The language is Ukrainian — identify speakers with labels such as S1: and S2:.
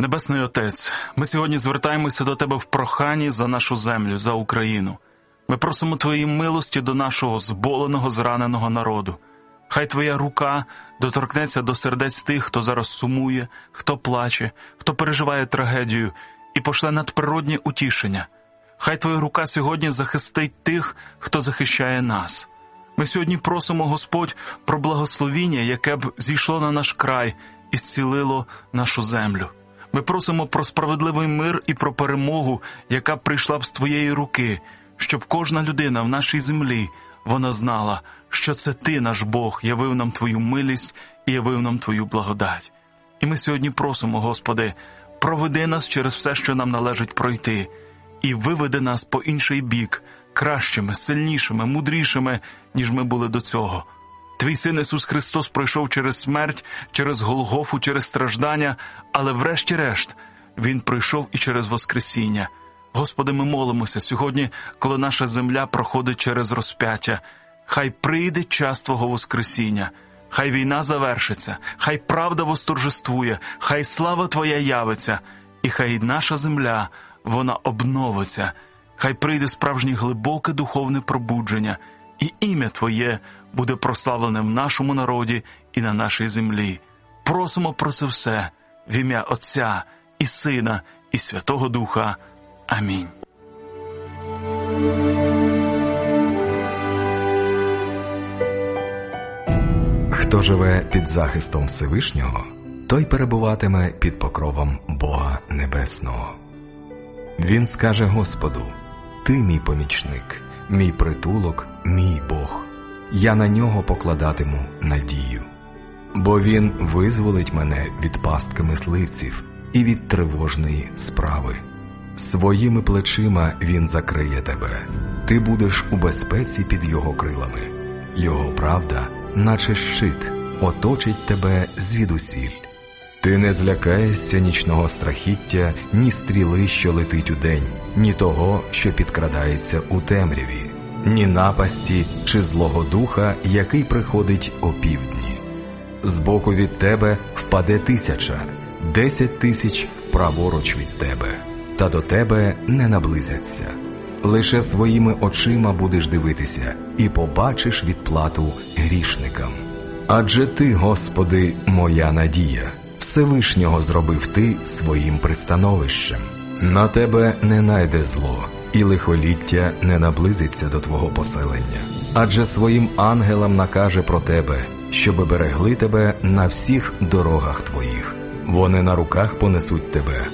S1: Небесний Отець, ми сьогодні звертаємося до Тебе в проханні за нашу землю, за Україну. Ми просимо Твоєї милості до нашого зболеного, зраненого народу. Хай Твоя рука доторкнеться до сердець тих, хто зараз сумує, хто плаче, хто переживає трагедію, і пошле надприроднє утішення. Хай Твоя рука сьогодні захистить тих, хто захищає нас. Ми сьогодні просимо, Господь, про благословіння, яке б зійшло на наш край і зцілило нашу землю. Ми просимо про справедливий мир і про перемогу, яка прийшла б з Твоєї руки, щоб кожна людина в нашій землі, вона знала, що це Ти, наш Бог, явив нам Твою милість і явив нам Твою благодать. І ми сьогодні просимо, Господи, проведи нас через все, що нам належить пройти, і виведи нас по інший бік, кращими, сильнішими, мудрішими, ніж ми були до цього. Твій Син Ісус Христос пройшов через смерть, через Голгофу, через страждання, але врешті-решт Він пройшов і через Воскресіння. Господи, ми молимося сьогодні, коли наша земля проходить через розп'яття. Хай прийде час Твого Воскресіння, хай війна завершиться, хай правда восторжествує, хай слава Твоя явиться, і хай наша земля, вона обновиться, хай прийде справжнє глибоке духовне пробудження, і ім'я Твоє буде прославлене в нашому народі і на нашій землі. Просимо про це все в ім'я Отця і Сина і Святого Духа. Амінь.
S2: Хто живе під захистом Всевишнього, той перебуватиме під покровом Бога Небесного. Він скаже Господу: «Ти мій помічник, мій притулок, мій Бог. Я на нього покладатиму надію. Бо він визволить мене від пастки мисливців і від тривожної справи. Своїми плечима він закриє тебе. Ти будеш у безпеці під його крилами. Його правда, наче щит, оточить тебе звідусіль. Ти не злякаєшся нічного страхіття, ні стріли, що летить удень, ні того, що підкрадається у темряві, ні напасті чи злого духа, який приходить опівдні. Збоку від тебе впаде 1000, 10 000 праворуч від тебе, та до тебе не наблизяться. Лише своїми очима будеш дивитися і побачиш відплату грішникам. Адже Ти, Господи, моя надія, Всевишнього зробив Ти своїм пристановищем. На тебе не найде зло, і лихоліття не наблизиться до твого поселення. Адже своїм ангелам накаже про тебе, щоби берегли тебе на всіх дорогах твоїх. Вони на руках понесуть тебе,